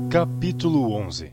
Capítulo 11.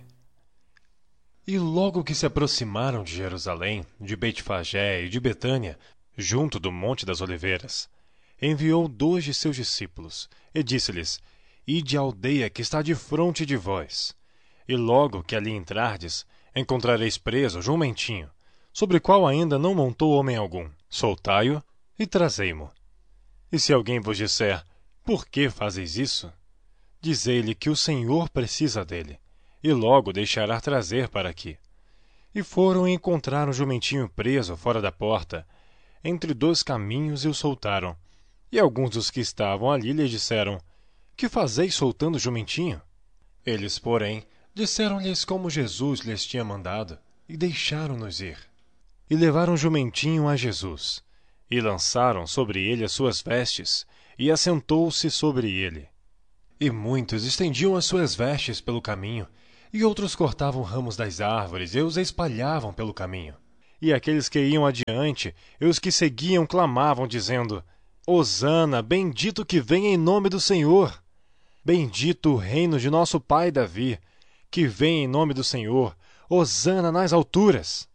E logo que se aproximaram de Jerusalém, de Betfagé e de Betânia, junto do Monte das Oliveiras, enviou 2 de seus discípulos, e disse-lhes: Ide à aldeia que está defronte de vós. E logo que ali entrardes, encontrareis preso jumentinho, sobre o qual ainda não montou homem algum. Soltai-o e trazei-mo. E se alguém vos disser: Por que fazeis isso? Dizei-lhe que o Senhor precisa dele, e logo deixará trazer para aqui. E foram e encontraram o jumentinho preso fora da porta, entre 2 caminhos, e o soltaram. E alguns dos que estavam ali lhe disseram: Que fazeis soltando o jumentinho? Eles, porém, disseram-lhes como Jesus lhes tinha mandado, e deixaram-nos ir. E levaram o jumentinho a Jesus, e lançaram sobre ele as suas vestes, e assentou-se sobre ele. E muitos estendiam as suas vestes pelo caminho, e outros cortavam ramos das árvores e os espalhavam pelo caminho. E aqueles que iam adiante e os que seguiam clamavam, dizendo: Hosana, bendito que vem em nome do Senhor! Bendito o reino de nosso pai Davi, que vem em nome do Senhor! Hosana nas alturas!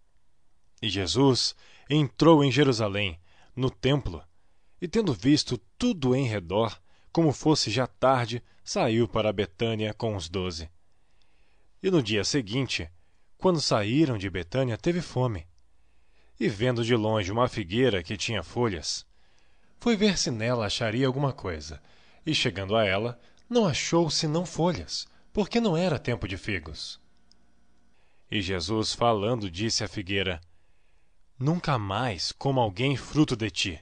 E Jesus entrou em Jerusalém, no templo, e tendo visto tudo em redor, como fosse já tarde, saiu para Betânia com os 12. E no dia seguinte, quando saíram de Betânia, teve fome. E vendo de longe uma figueira que tinha folhas, foi ver se nela acharia alguma coisa. E chegando a ela, não achou senão folhas, porque não era tempo de figos. E Jesus, falando, disse à figueira: Nunca mais coma alguém fruto de ti.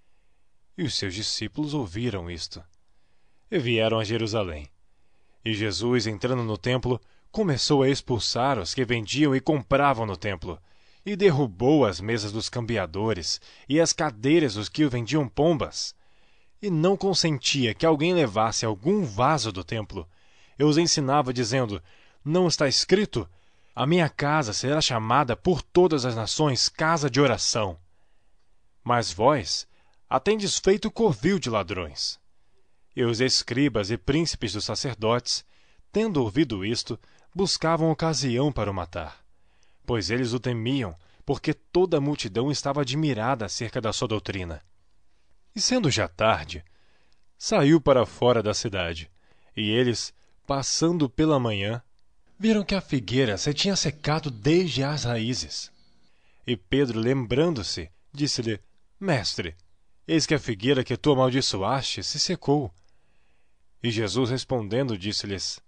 E os seus discípulos ouviram isto. E vieram a Jerusalém. E Jesus, entrando no templo, começou a expulsar os que vendiam e compravam no templo, e derrubou as mesas dos cambiadores e as cadeiras dos que vendiam pombas. E não consentia que alguém levasse algum vaso do templo. E os ensinava, dizendo: Não está escrito: A minha casa será chamada por todas as nações casa de oração. Mas vós a tendes feito covil de ladrões. E os escribas e príncipes dos sacerdotes, tendo ouvido isto, buscavam ocasião para o matar, pois eles o temiam, porque toda a multidão estava admirada acerca da sua doutrina. E sendo já tarde, saiu para fora da cidade, e eles, passando pela manhã, viram que a figueira se tinha secado desde as raízes. E Pedro, lembrando-se, disse-lhe: Mestre, eis que a figueira que tu amaldiçoaste se secou. E Jesus, respondendo, disse-lhes: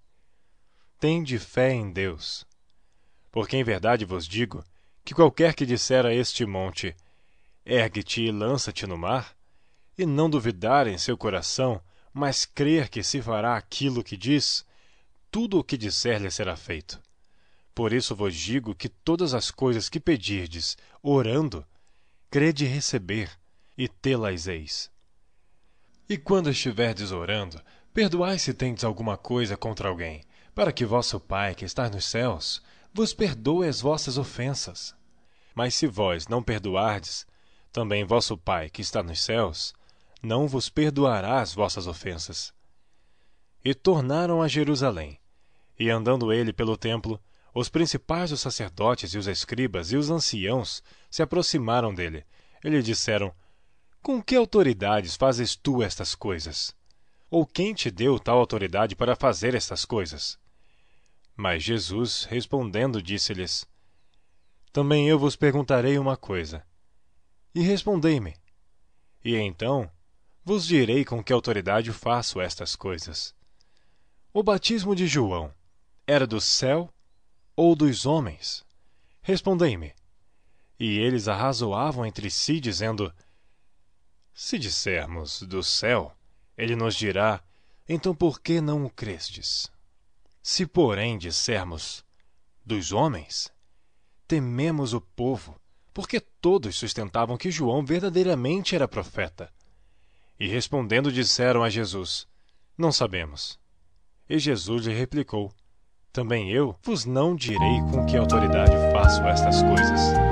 Tende fé em Deus. Porque em verdade vos digo que qualquer que disser a este monte: Ergue-te e lança-te no mar, e não duvidar em seu coração, mas crer que se fará aquilo que diz, tudo o que disser lhe será feito. Por isso vos digo que todas as coisas que pedirdes, orando, crede receber, e tê-las-eis. E quando estiverdes orando, perdoai se tendes alguma coisa contra alguém, para que vosso Pai, que está nos céus, vos perdoe as vossas ofensas. Mas se vós não perdoardes, também vosso Pai, que está nos céus, não vos perdoará as vossas ofensas. E tornaram a Jerusalém. E andando ele pelo templo, os principais dos sacerdotes e os escribas e os anciãos se aproximaram dele, e lhe disseram: Com que autoridades fazes tu estas coisas? Ou quem te deu tal autoridade para fazer estas coisas? Mas Jesus, respondendo, disse-lhes: Também eu vos perguntarei uma coisa. E respondei-me. E então vos direi com que autoridade faço estas coisas. O batismo de João era do céu ou dos homens? Respondei-me. E eles arrazoavam entre si, dizendo: Se dissermos do céu, ele nos dirá: Então por que não o crestes? Se, porém, dissermos dos homens, tememos o povo, porque todos sustentavam que João verdadeiramente era profeta. E respondendo disseram a Jesus: Não sabemos. E Jesus lhe replicou: Também eu vos não direi com que autoridade faço estas coisas.